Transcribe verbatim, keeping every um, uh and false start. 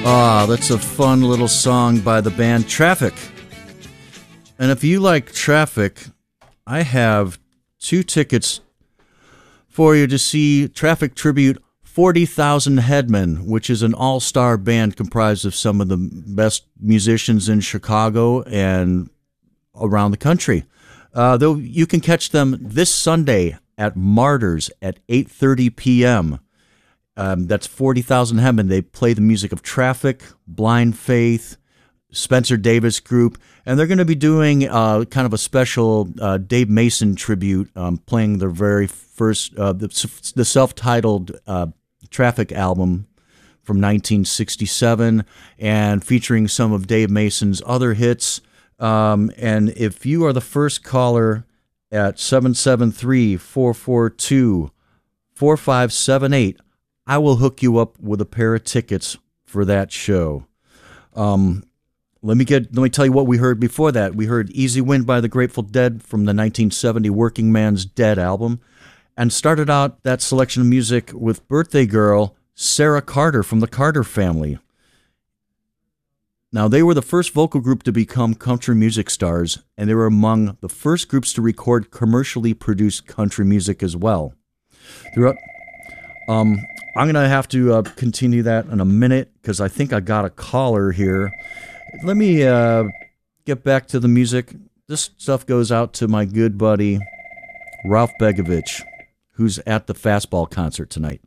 Ah, that's a fun little song by the band Traffic. And if you like Traffic, I have two tickets for you to see Traffic Tribute forty thousand Headmen, which is an all-star band comprised of some of the best musicians in Chicago and around the country. Uh, though you can catch them this Sunday at Martyrs at eight thirty p.m. Um, that's forty thousand Headmen. They play the music of Traffic, Blind Faith, Spencer Davis Group, and they're going to be doing uh, kind of a special uh, Dave Mason tribute, um, playing their very first, uh, the, the self-titled uh, Traffic album from nineteen sixty-seven, and featuring some of Dave Mason's other hits. Um, and if you are the first caller at seven seven three, four four two, four five seven eight, I will hook you up with a pair of tickets for that show. Um, let me get. Let me tell you what we heard before that. We heard "Easy Wind" by the Grateful Dead from the nineteen seventy Working Man's Dead album, and started out that selection of music with birthday girl Sarah Carter from the Carter Family. Now, they were the first vocal group to become country music stars, and they were among the first groups to record commercially produced country music as well. Throughout, um, I'm going to have to uh, continue that in a minute because I think I got a caller here. Let me uh, get back to the music. This stuff goes out to my good buddy, Ralph Begovich, who's at the Fastball concert tonight.